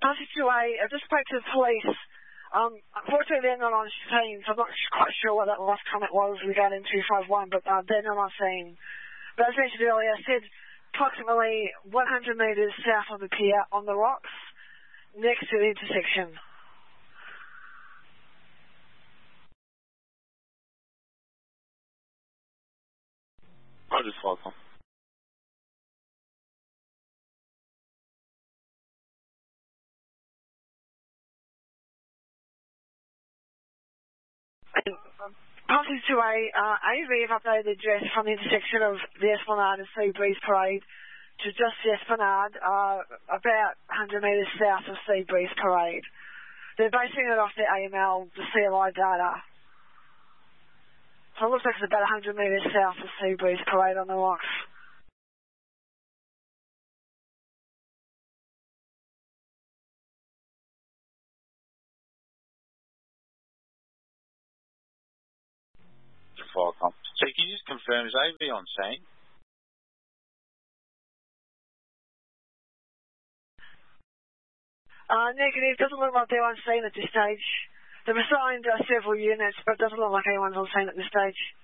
Passage 2A, I just spoke to the police. Unfortunately, they're not on scene, so I'm not quite sure what that last comment was regarding 251, but they're not on scene. But as mentioned earlier, I said approximately 100 metres south of the pier on the rocks, next to the intersection. Roger, Falcon. Passage 2A, AV have updated the address from the intersection of the Esplanade and Sea Breeze Parade to just the Esplanade, about 100 metres south of Sea Breeze Parade. They're basing it off the AML, the CLI data. So it looks like it's about 100 metres south of Sea Breeze Parade on the rocks. Falcon. So can you just confirm, is AV on scene? Negative, doesn't look like they're on scene at this stage. They've assigned several units, but it doesn't look like anyone's on scene at this stage.